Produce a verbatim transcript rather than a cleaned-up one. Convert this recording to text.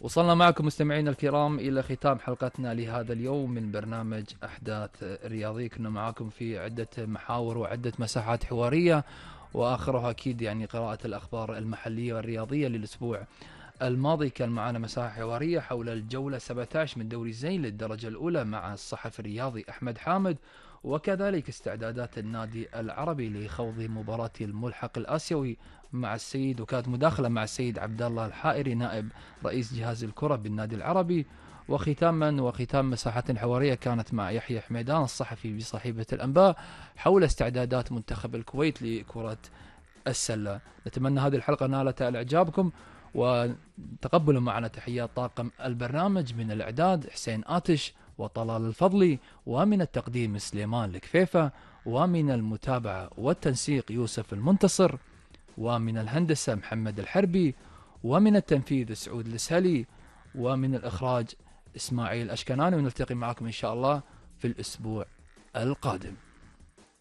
وصلنا معكم مستمعينا الكرام إلى ختام حلقتنا لهذا اليوم من برنامج أحداث رياضية. كنا معكم في عدة محاور وعدة مساحات حوارية، وآخرها أكيد يعني قراءة الأخبار المحلية والرياضية للأسبوع الماضي. كان معنا مساحة حوارية حول الجولة سبعة عشر من دوري الزين للدرجة الأولى مع الصحفي الرياضي أحمد حامد، وكذلك استعدادات النادي العربي لخوض مباراة الملحق الآسيوي مع السيد، وكانت مداخلة مع السيد عبد الله الحائري نائب رئيس جهاز الكرة بالنادي العربي. وختاما وختام مساحة حوارية كانت مع يحيى حميدان الصحفي بصحيفة الأنباء حول استعدادات منتخب الكويت لكرة السلة. نتمنى هذه الحلقة نالت إعجابكم، وتقبلوا معنا تحيات طاقم البرنامج من الإعداد حسين آتش وطلال الفضلي، ومن التقديم سليمان الكفيفة، ومن المتابعة والتنسيق يوسف المنتصر، ومن الهندسة محمد الحربي، ومن التنفيذ سعود السهلي، ومن الإخراج إسماعيل أشكناني. ونلتقي معكم إن شاء الله في الأسبوع القادم.